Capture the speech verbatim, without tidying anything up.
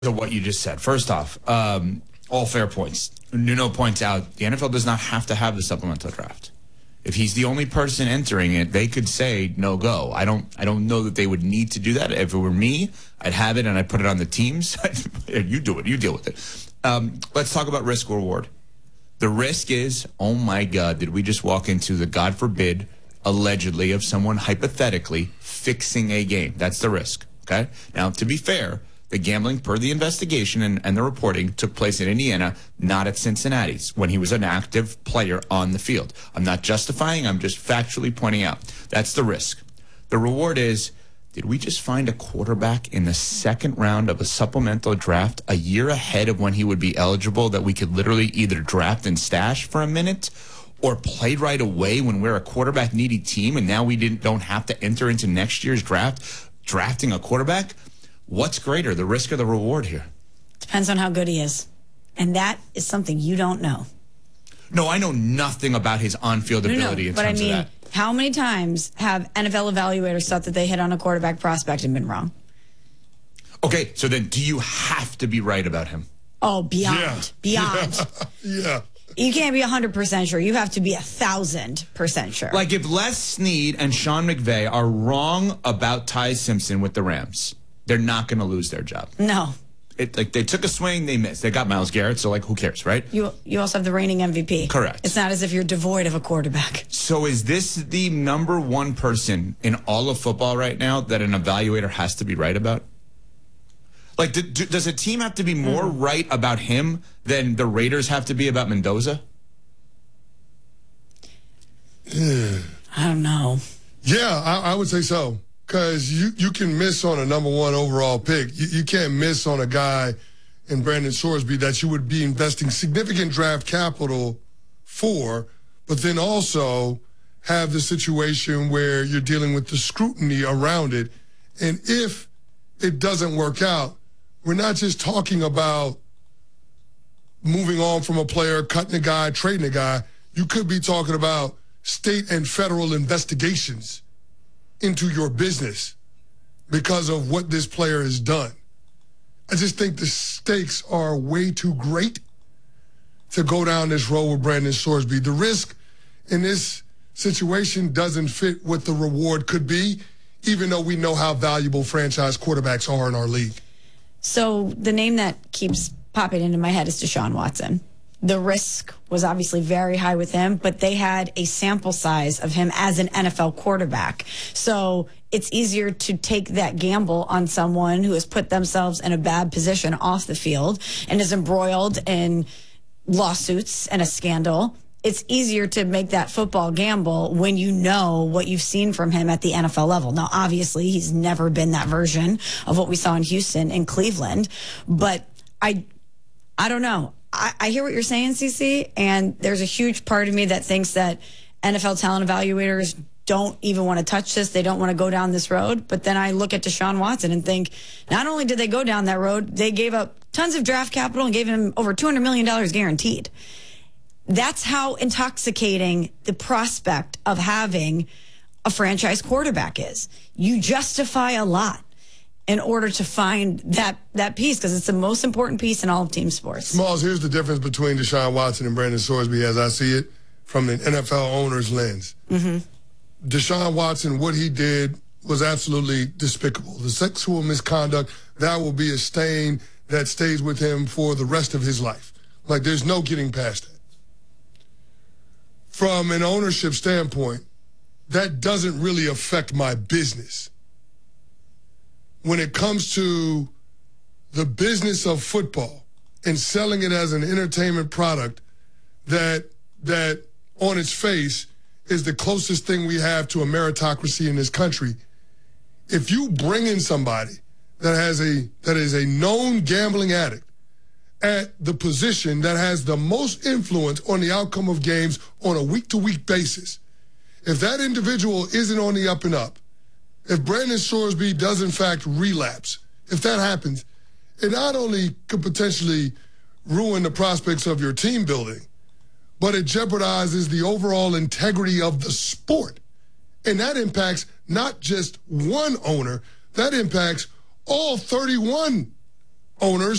to what you just said. First off, um, all fair points. Nuno points out the N F L does not have to have the supplemental draft. If he's the only person entering it, they could say no go. I don't I don't know that they would need to do that. If it were me, I'd have it and I'd put it on the teams. You do it. You deal with it. Um, let's talk about risk reward. The risk is, oh my God, did we just walk into the, God forbid, allegedly of someone hypothetically fixing a game? That's the risk. Okay? Now, to be fair, the gambling, per the investigation and, and the reporting, took place in Indiana, not at Cincinnati's, when he was an active player on the field. I'm not justifying, I'm just factually pointing out. That's the risk. The reward is, did we just find a quarterback in the second round of a supplemental draft a year ahead of when he would be eligible that we could literally either draft and stash for a minute or play right away when we're a quarterback-needy team and now we didn't don't have to enter into next year's draft drafting a quarterback? What's greater, the risk or the reward here? Depends on how good he is. And that is something you don't know. No, I know nothing about his on-field no, ability no, in but terms I mean, of that. How many times have N F L evaluators thought that they hit on a quarterback prospect and been wrong? Okay, so then do you have to be right about him? Oh, beyond. Yeah. Beyond. Yeah. yeah. You can't be one hundred percent sure. You have to be one thousand percent sure. Like if Les Snead and Sean McVay are wrong about Ty Simpson with the Rams, they're not going to lose their job. No. It, like they took a swing, they missed. They got Myles Garrett, so like who cares, right? You you also have the reigning M V P. Correct. It's not as if you're devoid of a quarterback. So is this the number one person in all of football right now that an evaluator has to be right about? Like, do, do, does a team have to be more mm. right about him than the Raiders have to be about Mendoza? I don't know. Yeah, I, I would say so. Because you, you can miss on a number one overall pick. You, you can't miss on a guy in Brandon Sorsby that you would be investing significant draft capital for, but then also have the situation where you're dealing with the scrutiny around it. And if it doesn't work out, we're not just talking about moving on from a player, cutting a guy, trading a guy. You could be talking about state and federal investigations into your business because of what this player has done. I just think the stakes are way too great to go down this road with Brandon Sorsby. The risk in this situation doesn't fit what the reward could be, even though we know how valuable franchise quarterbacks are in our league. So the name that keeps popping into my head is Deshaun Watson. The risk was obviously very high with him, but they had a sample size of him as an N F L quarterback. So it's easier to take that gamble on someone who has put themselves in a bad position off the field and is embroiled in lawsuits and a scandal. It's easier to make that football gamble when you know what you've seen from him at the N F L level. Now, obviously, he's never been that version of what we saw in Houston and Cleveland, but I, I don't know. I, I hear what you're saying, CeCe, and there's a huge part of me that thinks that N F L talent evaluators don't even want to touch this. They don't want to go down this road. But then I look at Deshaun Watson and think, not only did they go down that road, they gave up tons of draft capital and gave him over two hundred million dollars guaranteed. That's how intoxicating the prospect of having a franchise quarterback is. You justify a lot in order to find that that piece, because it's the most important piece in all of team sports. Smalls, here's the difference between Deshaun Watson and Brandon Sorsby as I see it from an N F L owner's lens. Mm-hmm. Deshaun Watson, what he did was absolutely despicable. The sexual misconduct, that will be a stain that stays with him for the rest of his life. Like, there's no getting past that. From an ownership standpoint, that doesn't really affect my business. When it comes to the business of football and selling it as an entertainment product that that on its face is the closest thing we have to a meritocracy in this country, if you bring in somebody that has a that is a known gambling addict at the position that has the most influence on the outcome of games on a week-to-week basis, if that individual isn't on the up and up, if Brandon Sorsby does in fact relapse, if that happens, it not only could potentially ruin the prospects of your team building, but it jeopardizes the overall integrity of the sport. And that impacts not just one owner, that impacts all thirty-one owners